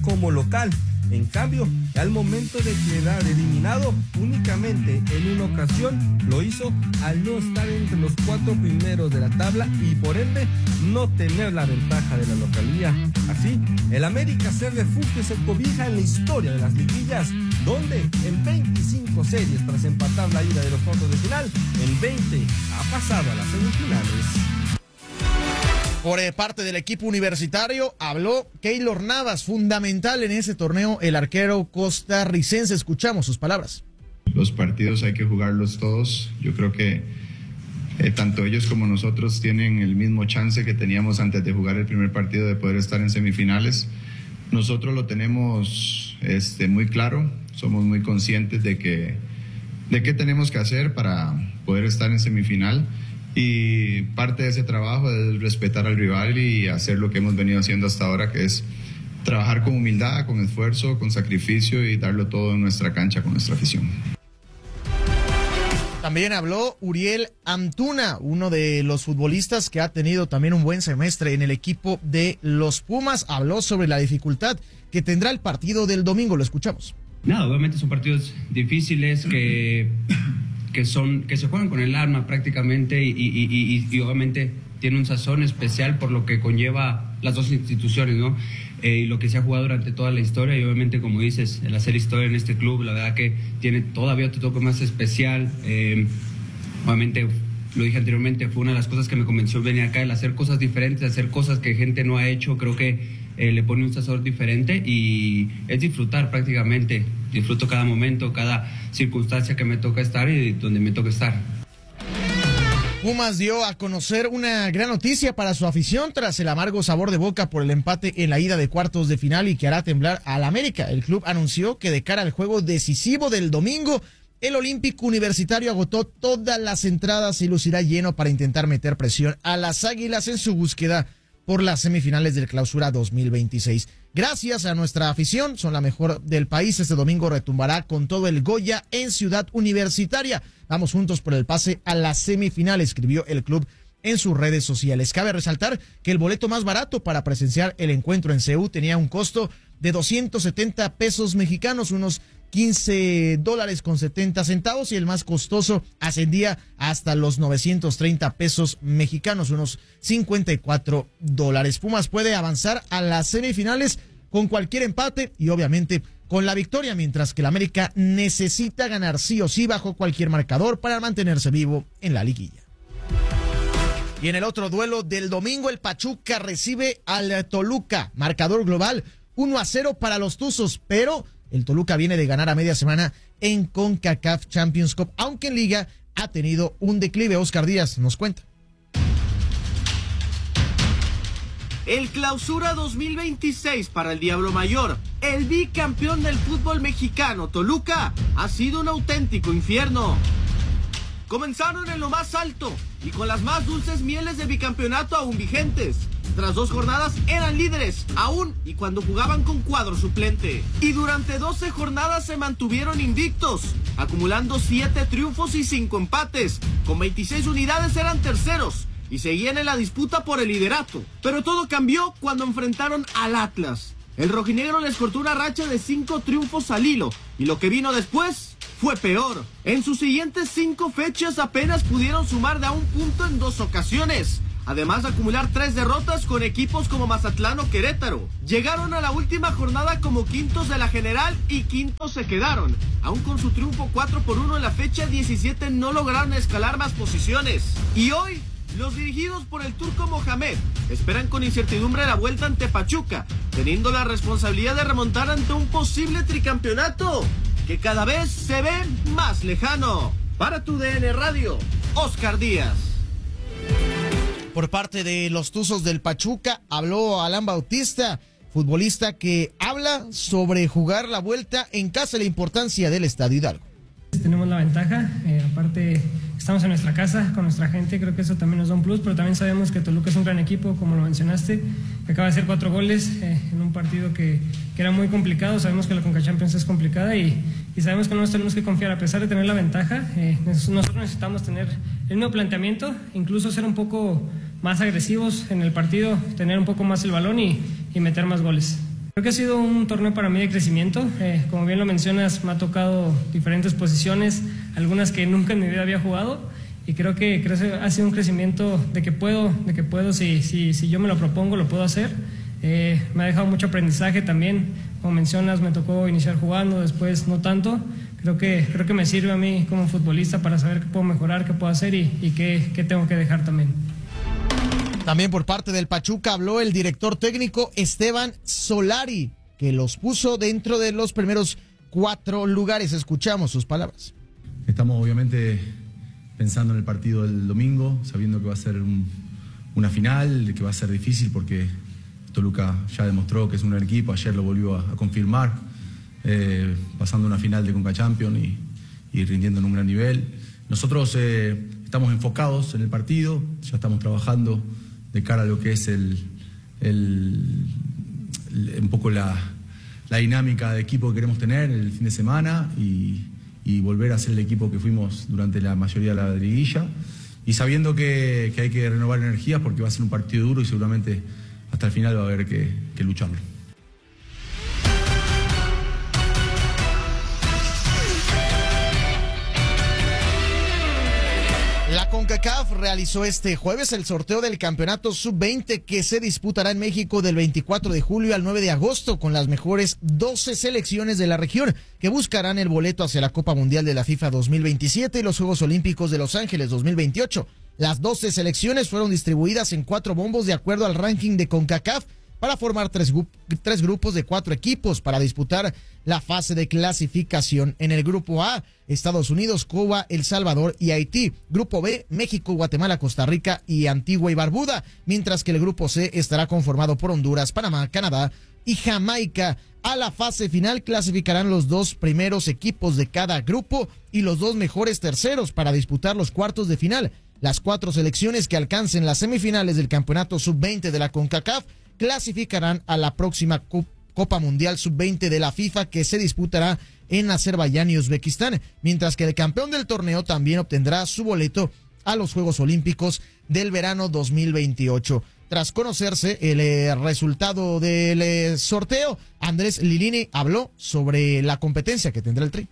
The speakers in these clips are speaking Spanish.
como local. En cambio, al momento de quedar eliminado, únicamente en una ocasión lo hizo al no estar entre los 4 primeros de la tabla y por ende no tener la ventaja de la localía. Así, el América se refugia y se cobija en la historia de las liguillas, donde en 25 series tras empatar la ida de los cuartos de final, en 20 ha pasado a las semifinales. Por parte del equipo universitario habló Keylor Navas, fundamental en ese torneo, el arquero costarricense. Escuchamos sus palabras. Los partidos hay que jugarlos todos. Yo creo que tanto ellos como nosotros tienen el mismo chance que teníamos antes de jugar el primer partido de poder estar en semifinales. Nosotros lo tenemos muy claro, somos muy conscientes de qué tenemos que hacer para poder estar en semifinal. Y parte de ese trabajo es respetar al rival y hacer lo que hemos venido haciendo hasta ahora, que es trabajar con humildad, con esfuerzo, con sacrificio y darlo todo en nuestra cancha con nuestra afición. También habló Uriel Antuna, uno de los futbolistas que ha tenido también un buen semestre en el equipo de los Pumas. Habló sobre la dificultad que tendrá el partido del domingo. Lo escuchamos. Obviamente son partidos difíciles que se juegan con el alma prácticamente y obviamente tiene un sazón especial por lo que conlleva las dos instituciones, ¿no? Y lo que se ha jugado durante toda la historia y obviamente, como dices, el hacer historia en este club, la verdad que tiene todavía otro toque más especial. Obviamente, lo dije anteriormente, fue una de las cosas que me convenció venir acá, el hacer cosas diferentes, hacer cosas que gente no ha hecho. Creo que le pone un sazón diferente y es disfrutar prácticamente. Disfruto cada momento, cada circunstancia que me toca estar y donde me toca estar. Pumas dio a conocer una gran noticia para su afición tras el amargo sabor de boca por el empate en la ida de cuartos de final y que hará temblar al América. El club anunció que de cara al juego decisivo del domingo, el Olímpico Universitario agotó todas las entradas y lucirá lleno para intentar meter presión a las Águilas en su búsqueda por las semifinales del Clausura 2026. Gracias a nuestra afición, son la mejor del país. Este domingo retumbará con todo el Goya en Ciudad Universitaria. Vamos juntos por el pase a la semifinal, escribió el club en sus redes sociales. Cabe resaltar que el boleto más barato para presenciar el encuentro en CU tenía un costo de 270 pesos mexicanos, unos $15.70, y el más costoso ascendía hasta los 930 pesos mexicanos, unos $54. Pumas puede avanzar a las semifinales con cualquier empate y obviamente con la victoria, mientras que el América necesita ganar sí o sí bajo cualquier marcador para mantenerse vivo en la liguilla. Y en el otro duelo del domingo, el Pachuca recibe al Toluca, marcador global 1-0 para los Tuzos, pero el Toluca viene de ganar a media semana en CONCACAF Champions Cup, aunque en Liga ha tenido un declive. Oscar Díaz nos cuenta. El Clausura 2026 para el Diablo Mayor, el bicampeón del fútbol mexicano, Toluca, ha sido un auténtico infierno. Comenzaron en lo más alto y con las más dulces mieles de bicampeonato aún vigentes. Tras 2 jornadas eran líderes, aún y cuando jugaban con cuadro suplente. Y durante 12 jornadas se mantuvieron invictos, acumulando 7 triunfos y 5 empates. Con 26 unidades eran terceros y seguían en la disputa por el liderato. Pero todo cambió cuando enfrentaron al Atlas. El rojinegro les cortó una racha de 5 triunfos al hilo, y lo que vino después fue peor. En sus siguientes 5 fechas apenas pudieron sumar de a un punto en 2 ocasiones. Además de acumular 3 derrotas con equipos como Mazatlán o Querétaro. Llegaron a la última jornada como quintos de la general y quintos se quedaron. Aún con su triunfo 4-1 en la fecha 17 no lograron escalar más posiciones. Y hoy, los dirigidos por el turco Mohamed esperan con incertidumbre la vuelta ante Pachuca, teniendo la responsabilidad de remontar ante un posible tricampeonato que cada vez se ve más lejano. Para tu DN Radio, Oscar Díaz. Por parte de los Tuzos del Pachuca, habló Alan Bautista, futbolista que habla sobre jugar la vuelta en casa y la importancia del Estadio Hidalgo. Tenemos la ventaja, aparte estamos en nuestra casa, con nuestra gente, creo que eso también nos da un plus, pero también sabemos que Toluca es un gran equipo, como lo mencionaste, que acaba de hacer 4 goles en un partido que era muy complicado. Sabemos que la CONCACHAMPIONS es complicada y sabemos que no nos tenemos que confiar, a pesar de tener la ventaja. Nosotros necesitamos tener el mismo planteamiento, incluso ser un poco más agresivos en el partido, tener un poco más el balón y meter más goles. Creo que ha sido un torneo para mí de crecimiento. Como bien lo mencionas, me ha tocado diferentes posiciones, algunas que nunca en mi vida había jugado, y creo que ha sido un crecimiento de que puedo, si yo me lo propongo, lo puedo hacer. Me ha dejado mucho aprendizaje también. Como mencionas, me tocó iniciar jugando, después no tanto. Creo que me sirve a mí como futbolista para saber qué puedo mejorar, qué puedo hacer y qué tengo que dejar también. También por parte del Pachuca habló el director técnico Esteban Solari, que los puso dentro de los primeros 4 lugares. Escuchamos sus palabras. Estamos obviamente pensando en el partido del domingo, sabiendo que va a ser una final, que va a ser difícil porque Toluca ya demostró que es un gran equipo, ayer lo volvió a confirmar, pasando una final de Conca Champions y rindiendo en un gran nivel. Nosotros estamos enfocados en el partido, ya estamos trabajando de cara a lo que es un poco la dinámica de equipo que queremos tener el fin de semana y volver a ser el equipo que fuimos durante la mayoría de la liguilla, y sabiendo que hay que renovar energías porque va a ser un partido duro y seguramente hasta el final va a haber que lucharlo. La CONCACAF realizó este jueves el sorteo del campeonato sub-20 que se disputará en México del 24 de julio al 9 de agosto con las mejores 12 selecciones de la región que buscarán el boleto hacia la Copa Mundial de la FIFA 2027 y los Juegos Olímpicos de Los Ángeles 2028. Las 12 selecciones fueron distribuidas en 4 bombos de acuerdo al ranking de CONCACAF para formar 3 grupos de 4 equipos para disputar la fase de clasificación. En el grupo A, Estados Unidos, Cuba, El Salvador y Haití. Grupo B, México, Guatemala, Costa Rica y Antigua y Barbuda, mientras que el grupo C estará conformado por Honduras, Panamá, Canadá y Jamaica. A la fase final clasificarán los 2 primeros equipos de cada grupo y los 2 mejores terceros para disputar los cuartos de final. Las 4 selecciones que alcancen las semifinales del campeonato sub-20 de la CONCACAF clasificarán a la próxima Copa Mundial Sub-20 de la FIFA que se disputará en Azerbaiyán y Uzbekistán, mientras que el campeón del torneo también obtendrá su boleto a los Juegos Olímpicos del verano 2028. Tras conocerse el resultado del sorteo, Andrés Lilini habló sobre la competencia que tendrá el Tri.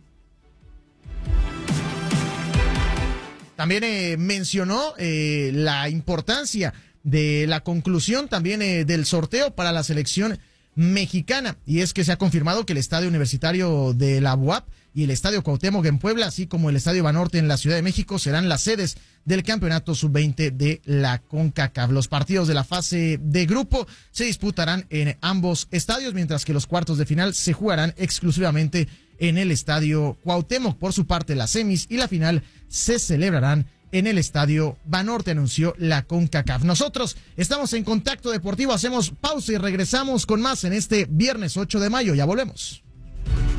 También mencionó la importancia de la conclusión también del sorteo para la selección mexicana, y es que se ha confirmado que el Estadio Universitario de la UAP y el Estadio Cuauhtémoc en Puebla, así como el Estadio Banorte en la Ciudad de México, serán las sedes del campeonato sub-20 de la CONCACAF. Los partidos de la fase de grupo se disputarán en ambos estadios, mientras que los cuartos de final se jugarán exclusivamente en el Estadio Cuauhtémoc. Por su parte, las semis y la final se celebrarán en el Estadio Banorte, anunció la CONCACAF. Nosotros estamos en Contacto Deportivo, hacemos pausa y regresamos con más en este viernes 8 de mayo. Ya volvemos.